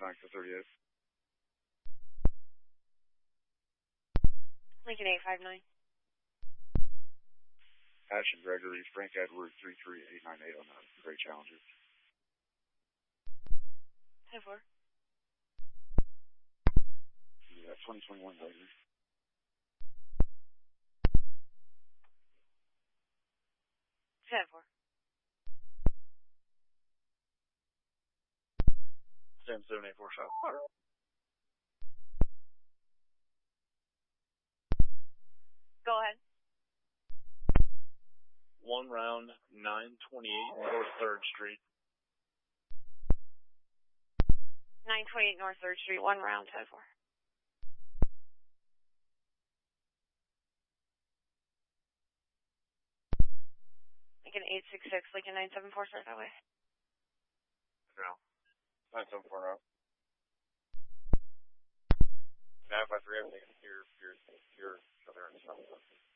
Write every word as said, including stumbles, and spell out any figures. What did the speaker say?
nine to thirty-eight. Lincoln eight five nine. Ashton Gregory, Frank Edward, three three eight nine eight on the Great Challenger. ten four. Yeah, twenty twenty-one Gregory. ten four. Sam seven eight four shot. Go ahead. One round, nine twenty-eight North third Street. nine twenty-eight North third Street, one round, ten four. Lincoln eight six six, Lincoln nine seven four, start that way. No. nine seven four now. Now if I forget everything, you're, you're, you're, you're,